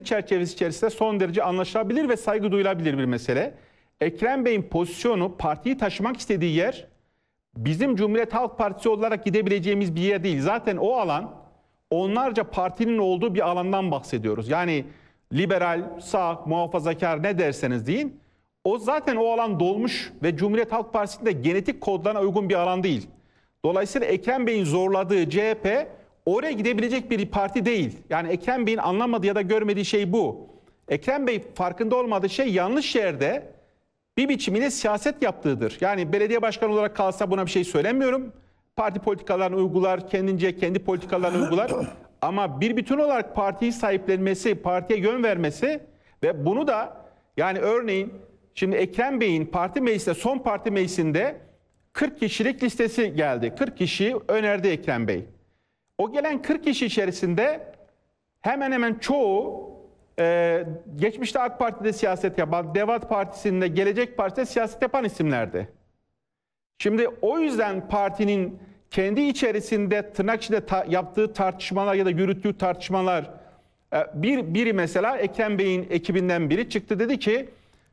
çerçevesi içerisinde son derece anlaşılabilir ve saygı duyulabilir bir mesele. Ekrem Bey'in pozisyonu, partiyi taşımak istediği yer bizim Cumhuriyet Halk Partisi olarak gidebileceğimiz bir yer değil. Zaten o alan onlarca partinin olduğu bir alandan bahsediyoruz. Yani liberal, sağ, muhafazakar ne derseniz deyin. O zaten o alan dolmuş ve Cumhuriyet Halk Partisi'nde genetik kodlarına uygun bir alan değil. Dolayısıyla Ekrem Bey'in zorladığı CHP oraya gidebilecek bir parti değil. Yani Ekrem Bey'in anlamadığı ya da görmediği şey bu. Ekrem Bey farkında olmadığı şey yanlış yerde bir biçimiyle siyaset yaptığıdır. Yani belediye başkanı olarak kalsa buna bir şey söylemiyorum. Parti politikalarını uygular, kendince kendi politikalarını uygular. Ama bir bütün olarak partiyi sahiplenmesi, partiye yön vermesi ve bunu da yani örneğin şimdi Ekrem Bey'in parti meclisinde, son parti meclisinde 40 kişilik listesi geldi. 40 kişi önerdi Ekrem Bey. O gelen 40 kişi içerisinde hemen hemen çoğu geçmişte AK Parti'de siyaset yapan, Deva Partisi'nde, Gelecek Partisi'de siyaset yapan isimlerdi. Şimdi o yüzden partinin kendi içerisinde tırnak içinde yaptığı tartışmalar ya da yürüttüğü tartışmalar biri mesela Ekrem Bey'in ekibinden biri çıktı dedi ki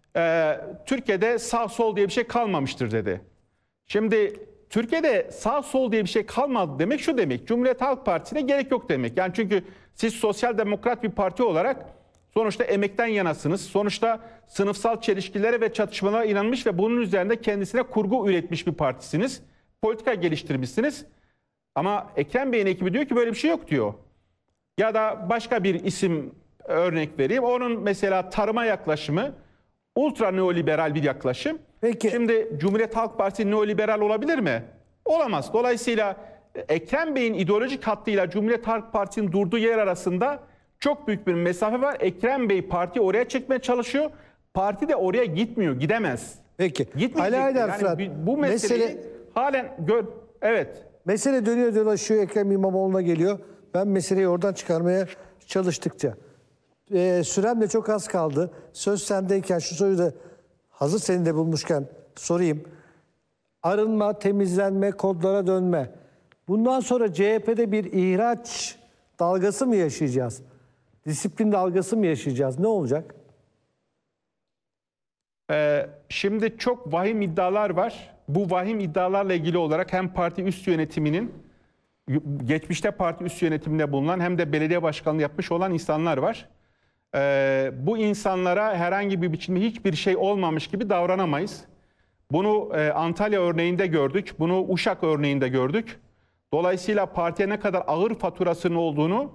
Türkiye'de sağ sol diye bir şey kalmamıştır dedi. Şimdi Türkiye'de sağ sol diye bir şey kalmadı demek şu demek. Cumhuriyet Halk Partisi'ne gerek yok demek. Yani çünkü siz sosyal demokrat bir parti olarak sonuçta emekten yanasınız. Sonuçta sınıfsal çelişkilere ve çatışmalara inanmış ve bunun üzerinde kendisine kurgu üretmiş bir partisiniz. Politika geliştirmişsiniz. Ama Ekrem Bey'in ekibi diyor ki böyle bir şey yok diyor. Ya da başka bir isim örnek vereyim. Onun mesela tarıma yaklaşımı ultra neoliberal bir yaklaşım. Peki. Şimdi Cumhuriyet Halk Partisi neoliberal olabilir mi? Olamaz. Dolayısıyla Ekrem Bey'in ideolojik hattıyla Cumhuriyet Halk Partisi'nin durduğu yer arasında çok büyük bir mesafe var. Ekrem Bey parti oraya çekmeye çalışıyor. Parti de oraya gitmiyor, gidemez. Peki. Ali Haydar Fırat, bu meseleyi halen evet. Mesele dönüyor dolaşıyor, Ekrem İmamoğlu'na geliyor. Ben meseleyi oradan çıkarmaya çalıştıkça. Sürem de çok az kaldı. Söz sendeyken şu soruyu da hazır seni de bulmuşken sorayım. Arınma, temizlenme, kodlara dönme. Bundan sonra CHP'de bir ihraç dalgası mı yaşayacağız? Disiplin dalgası mı yaşayacağız? Ne olacak? Şimdi çok vahim iddialar var. Bu vahim iddialarla ilgili olarak hem parti üst yönetiminin, geçmişte parti üst yönetiminde bulunan hem de belediye başkanlığı yapmış olan insanlar var. Bu insanlara herhangi bir biçimde hiçbir şey olmamış gibi davranamayız. Bunu Antalya örneğinde gördük, bunu Uşak örneğinde gördük. Dolayısıyla partiye ne kadar ağır faturasının olduğunu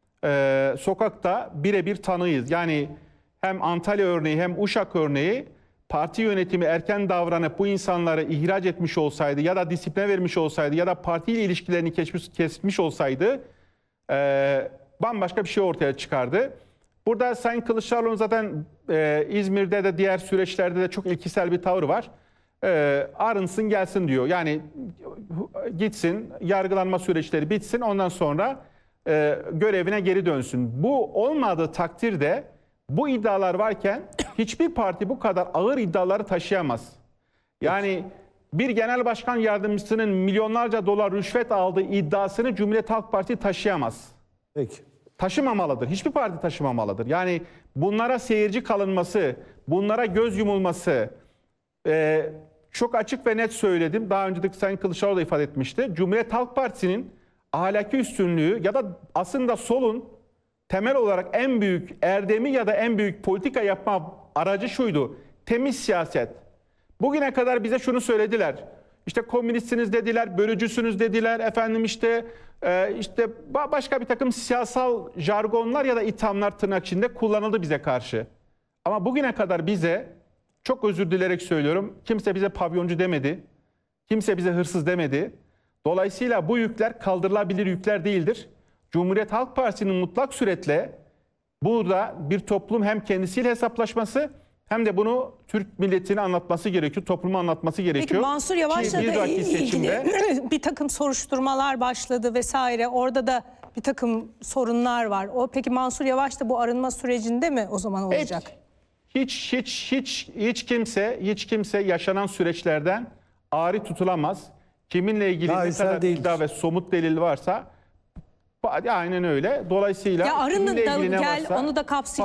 sokakta birebir tanıyız. Yani hem Antalya örneği hem Uşak örneği parti yönetimi erken davranıp bu insanları ihraç etmiş olsaydı ya da disipline vermiş olsaydı ya da partiyle ilişkilerini kesmiş olsaydı bambaşka bir şey ortaya çıkardı. Burada Sayın Kılıçdaroğlu'nun zaten İzmir'de de diğer süreçlerde de çok ilkesel bir tavır var. Arınsın gelsin diyor. Yani gitsin, yargılanma süreçleri bitsin, ondan sonra görevine geri dönsün. Bu olmadığı takdirde bu iddialar varken hiçbir parti bu kadar ağır iddiaları taşıyamaz. Yani bir genel başkan yardımcısının milyonlarca dolar rüşvet aldığı iddiasını Cumhuriyet Halk Partisi taşıyamaz. Peki. Taşımamalıdır. Hiçbir parti taşımamalıdır. Yani bunlara seyirci kalınması, bunlara göz yumulması çok açık ve net söyledim. Daha önce de Sayın Kılıçdaroğlu da ifade etmişti. Cumhuriyet Halk Partisi'nin ahlaki üstünlüğü ya da aslında solun temel olarak en büyük erdemi ya da en büyük politika yapma aracı şuydu. Temiz siyaset. Bugüne kadar bize şunu söylediler. İşte komünistsiniz dediler, bölücüsünüz dediler. Efendim işte başka bir takım siyasal jargonlar ya da ithamlar tırnak içinde kullanıldı bize karşı. Ama bugüne kadar bize, çok özür dilerek söylüyorum, kimse bize pavyoncu demedi. Kimse bize hırsız demedi. Dolayısıyla bu yükler kaldırılabilir yükler değildir. Cumhuriyet Halk Partisi'nin mutlak suretle burada bir toplum hem kendisiyle hesaplaşması hem de bunu Türk milletine anlatması gerekiyor, topluma anlatması gerekiyor. Peki Mansur Yavaş'la da ilgili bir takım soruşturmalar başladı vesaire. Orada da bir takım sorunlar var. Peki Mansur Yavaş da bu arınma sürecinde mi o zaman olacak? Hiç kimse yaşanan süreçlerden ari tutulamaz. Kiminle ilgili ne kadar iddia ve somut delil varsa aynen öyle. Dolayısıyla ya arının da ilgili ne gel varsa, onu da kapsayacak.